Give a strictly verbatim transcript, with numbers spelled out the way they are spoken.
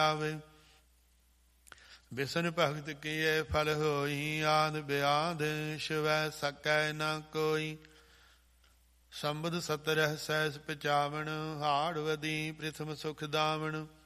ਆਵੇ। ਬਿਸਨ ਭਗਤ ਕੀਏ ਫਲ ਹੋਈ, ਆਦ ਬਿਆਦ ਸ਼ਿਵੈ ਸਕੈ ਨ ਕੋਈ। ਸੰਬਦ ਸਤਰਹ ਸੈਸ ਪਚਾਵਣ, ਹਾੜ ਵਦੀ ਪ੍ਰਿਥਮ ਸੁਖ ਦਾਵਣ।